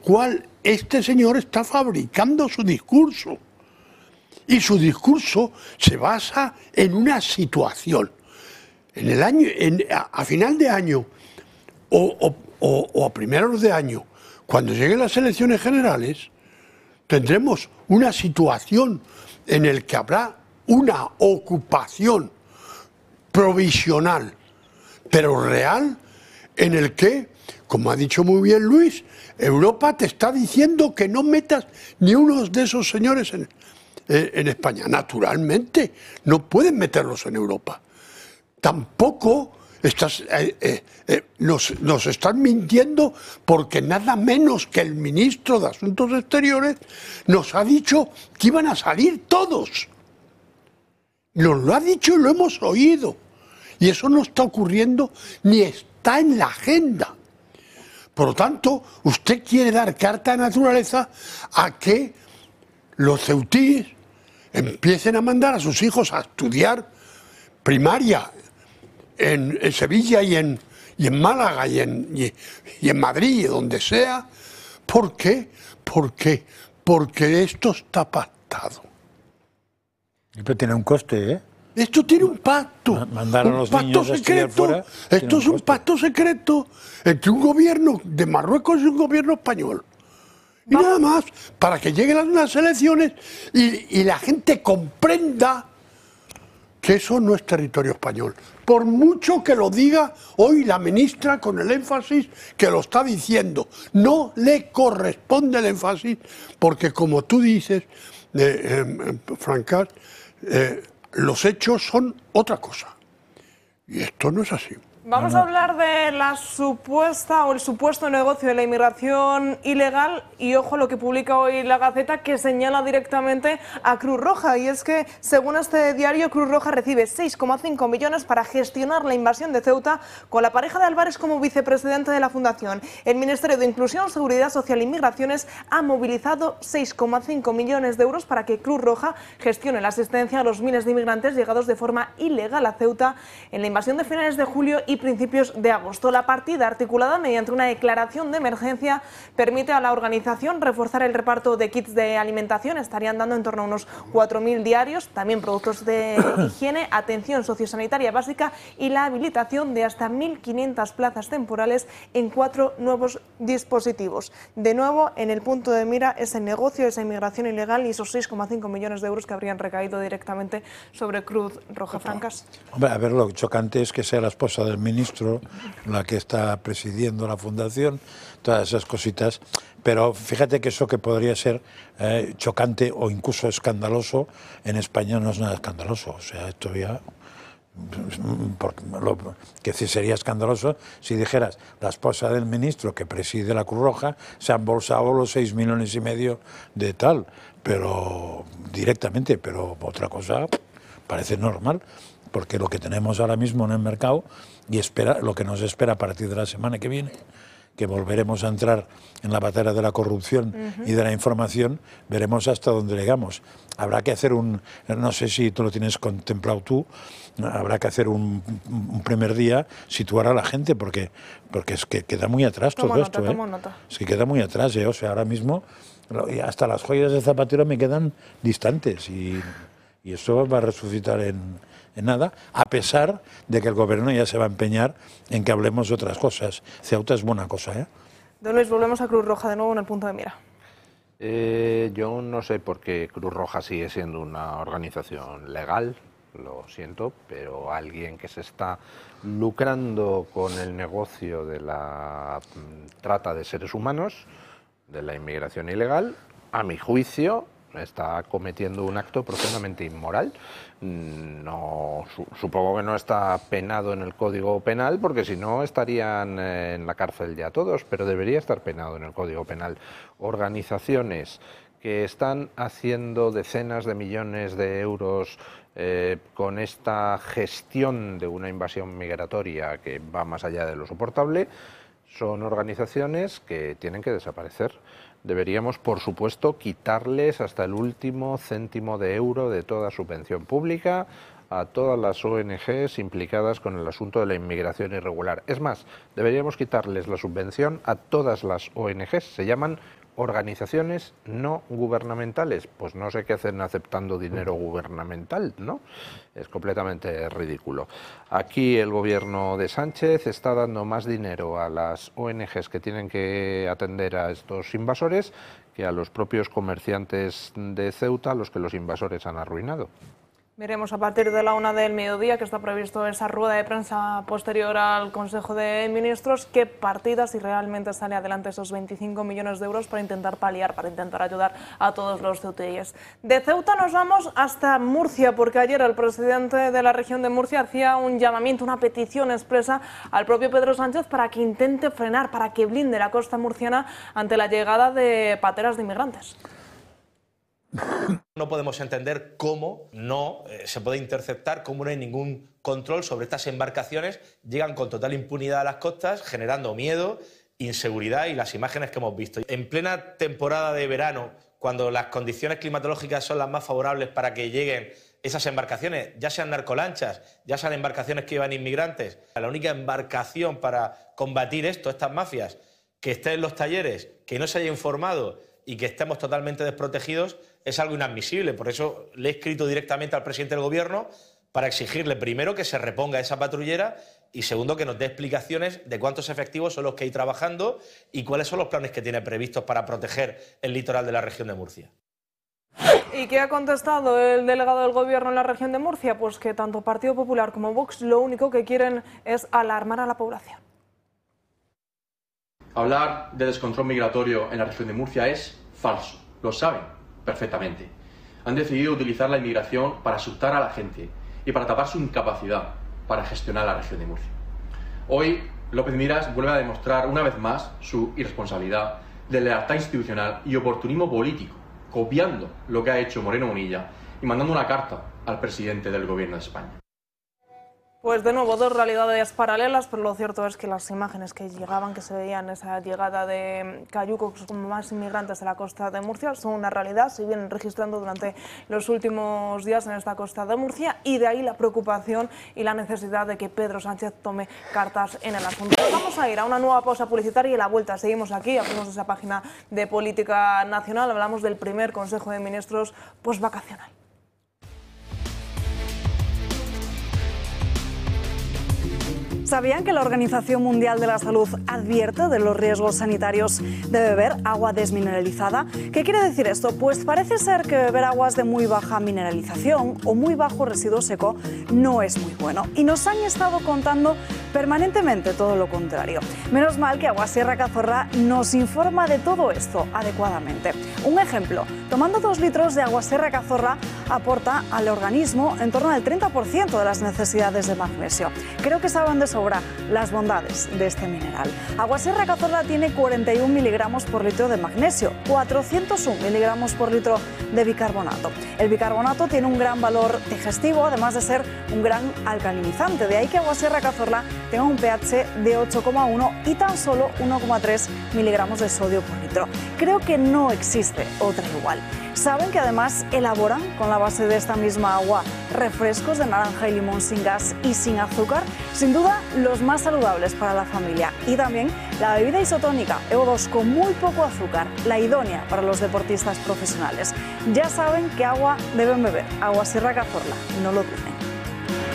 cual este señor está fabricando su discurso. Y su discurso se basa en una situación. En el año, a final de año o a primeros de año, cuando lleguen las elecciones generales, tendremos una situación en la que habrá una ocupación provisional, pero real, en el que, como ha dicho muy bien Luis, Europa te está diciendo que no metas ni uno de esos señores en España. Naturalmente, no pueden meterlos en Europa. Tampoco nos están mintiendo, porque nada menos que el ministro de Asuntos Exteriores nos ha dicho que iban a salir todos. Nos lo ha dicho y lo hemos oído. Y eso no está ocurriendo ni está en la agenda. Por lo tanto, usted quiere dar carta de naturaleza a que los ceutíes empiecen a mandar a sus hijos a estudiar primaria en Sevilla y en Málaga y en Madrid y donde sea. ¿Por qué? Porque esto está pactado. Pero tiene un coste, ¿eh? Esto tiene un pacto. Mandar a los niños a estudiar fuera. Esto es un pacto secreto entre un gobierno de Marruecos y un gobierno español. Y nada más, para que lleguen las elecciones y la gente comprenda que eso no es territorio español. Por mucho que lo diga hoy la ministra con el énfasis que lo está diciendo, no le corresponde el énfasis, porque como tú dices, Francas, los hechos son otra cosa. Y esto no es así. Vamos a hablar de la supuesta o el supuesto negocio de la inmigración ilegal y ojo a lo que publica hoy la Gaceta, que señala directamente a Cruz Roja, y es que según este diario, Cruz Roja recibe 6,5 millones para gestionar la invasión de Ceuta con la pareja de Álvarez como vicepresidente de la fundación. El Ministerio de Inclusión, Seguridad Social y Migraciones ha movilizado 6,5 millones de euros para que Cruz Roja gestione la asistencia a los miles de inmigrantes llegados de forma ilegal a Ceuta en la invasión de finales de julio y principios de agosto. La partida, articulada mediante una declaración de emergencia, permite a la organización reforzar el reparto de kits de alimentación. Estarían dando en torno a unos 4.000 diarios, también productos de higiene, atención sociosanitaria básica y la habilitación de hasta 1.500 plazas temporales en 4 nuevos dispositivos. De nuevo, en el punto de mira ese negocio, esa inmigración ilegal y esos 6,5 millones de euros que habrían recaído directamente sobre Cruz Roja. Francas. Hombre, a ver, lo chocante es que sea la esposa del ministro la que está presidiendo la fundación, todas esas cositas, pero fíjate que eso que podría ser chocante o incluso escandaloso, en España no es nada escandaloso. O sea, esto ya... que sería escandaloso si dijeras la esposa del ministro que preside la Cruz Roja se ha embolsado los 6,5 millones de tal, pero directamente, pero otra cosa parece normal, porque lo que tenemos ahora mismo en el mercado y lo que nos espera a partir de la semana que viene, que volveremos a entrar en la batalla de la corrupción y de la información, veremos hasta dónde llegamos. Habrá que hacer no sé si tú lo tienes contemplado tú, habrá que hacer un primer día, situar a la gente, porque es que queda muy atrás todo esto. Es que queda muy atrás, o sea, ahora mismo hasta las joyas de Zapatero me quedan distantes y eso va a resucitar en nada, a pesar de que el gobierno ya se va a empeñar en que hablemos de otras cosas. Ceuta es buena cosa, ¿eh? Don Luis, volvemos a Cruz Roja de nuevo en el punto de mira. Yo no sé por qué Cruz Roja sigue siendo una organización legal, lo siento, pero alguien que se está lucrando con el negocio de la trata de seres humanos, de la inmigración ilegal, a mi juicio está cometiendo un acto profundamente inmoral. No, supongo que no está penado en el Código Penal, porque si no estarían en la cárcel ya todos, pero debería estar penado en el Código Penal. Organizaciones que están haciendo decenas de millones de euros con esta gestión de una invasión migratoria que va más allá de lo soportable, son organizaciones que tienen que desaparecer. Deberíamos, por supuesto, quitarles hasta el último céntimo de euro de toda subvención pública a todas las ONGs implicadas con el asunto de la inmigración irregular. Es más, deberíamos quitarles la subvención a todas las ONGs. Se llaman organizaciones no gubernamentales. Pues no sé qué hacen aceptando dinero gubernamental, ¿no? Es completamente ridículo. Aquí el gobierno de Sánchez está dando más dinero a las ONGs que tienen que atender a estos invasores que a los propios comerciantes de Ceuta, a los que los invasores han arruinado. Veremos a partir de la 1 del mediodía, que está previsto esa rueda de prensa posterior al Consejo de Ministros, qué partidas, si realmente sale adelante esos 25 millones de euros para intentar paliar, para intentar ayudar a todos los ceutíes. De Ceuta nos vamos hasta Murcia, porque ayer el presidente de la región de Murcia hacía un llamamiento, una petición expresa al propio Pedro Sánchez para que intente frenar, para que blinde la costa murciana ante la llegada de pateras de inmigrantes. No podemos entender cómo no se puede interceptar, cómo no hay ningún control sobre estas embarcaciones. Llegan con total impunidad a las costas, generando miedo, inseguridad y las imágenes que hemos visto. En plena temporada de verano, cuando las condiciones climatológicas son las más favorables para que lleguen esas embarcaciones, ya sean narcolanchas, ya sean embarcaciones que llevan inmigrantes, la única embarcación para combatir estas mafias, que esté en los talleres, que no se haya informado y que estemos totalmente desprotegidos, es algo inadmisible. Por eso le he escrito directamente al presidente del Gobierno para exigirle, primero, que se reponga esa patrullera y, segundo, que nos dé explicaciones de cuántos efectivos son los que hay trabajando y cuáles son los planes que tiene previstos para proteger el litoral de la región de Murcia. ¿Y qué ha contestado el delegado del Gobierno en la región de Murcia? Pues que tanto Partido Popular como Vox lo único que quieren es alarmar a la población. Hablar de descontrol migratorio en la región de Murcia es falso, lo saben perfectamente. Han decidido utilizar la inmigración para asustar a la gente y para tapar su incapacidad para gestionar la región de Murcia. Hoy, López Miras vuelve a demostrar una vez más su irresponsabilidad, deslealtad institucional y oportunismo político, copiando lo que ha hecho Moreno Bonilla y mandando una carta al presidente del Gobierno de España. Pues de nuevo, dos realidades paralelas, pero lo cierto es que las imágenes que llegaban, que se veían esa llegada de cayucos como más inmigrantes a la costa de Murcia, son una realidad, se vienen registrando durante los últimos días en esta costa de Murcia, y de ahí la preocupación y la necesidad de que Pedro Sánchez tome cartas en el asunto. Vamos a ir a una nueva pausa publicitaria y a la vuelta seguimos aquí, abrimos esa página de Política Nacional, hablamos del primer Consejo de Ministros postvacacional. ¿Sabían que la Organización Mundial de la Salud advierte de los riesgos sanitarios de beber agua desmineralizada? ¿Qué quiere decir esto? Pues parece ser que beber aguas de muy baja mineralización o muy bajo residuo seco no es muy bueno. Y nos han estado contando permanentemente todo lo contrario. Menos mal que Aguasierra Cazorla nos informa de todo esto adecuadamente. Un ejemplo, tomando 2 litros de Aguasierra Cazorla aporta al organismo en torno al 30% de las necesidades de magnesio. Creo que saben de sobra las bondades de este mineral. Aguasierra Cazorla tiene 41 miligramos por litro de magnesio, 401 miligramos por litro de bicarbonato. El bicarbonato tiene un gran valor digestivo, además de ser un gran alcalinizante. De ahí que Aguasierra Cazorla tenga un pH de 8,1 y tan solo 1,3 miligramos de sodio por litro. Creo que no existe otra igual. Saben que además elaboran con la base de esta misma agua refrescos de naranja y limón sin gas y sin azúcar, sin duda los más saludables para la familia. Y también la bebida isotónica EO2 con muy poco azúcar, la idónea para los deportistas profesionales. Ya saben qué agua deben beber. Aguasierra Cazorla, no lo duden.